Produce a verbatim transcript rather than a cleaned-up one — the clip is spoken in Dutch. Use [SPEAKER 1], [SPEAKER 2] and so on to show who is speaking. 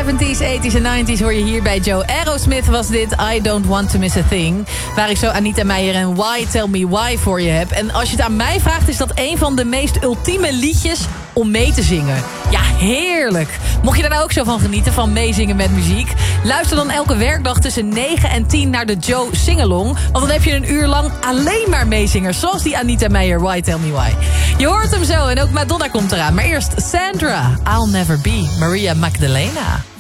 [SPEAKER 1] zeventies, tachtiger en negentiger hoor je hier bij Joe. Aerosmith was dit, I Don't Want To Miss A Thing. Waar ik zo Anita Meijer en Why Tell Me Why voor je heb. En als je het aan mij vraagt, is dat een van de meest ultieme liedjes om mee te zingen. Ja, heerlijk. Mocht je daar nou ook zo van genieten, van meezingen met muziek? Luister dan elke werkdag tussen negen en tien naar de Joe Singalong. Want dan heb je een uur lang alleen maar meezingers. Zoals die Anita Meijer, Why Tell Me Why. Je hoort hem zo en ook Madonna komt eraan. Maar eerst Sandra, I'll Never Be, Maria Magdalena.